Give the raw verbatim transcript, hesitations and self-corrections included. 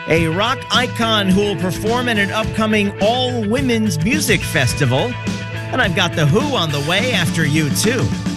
a rock icon who will perform at an upcoming all-women's music festival. And I've got The Who on the way after you, too.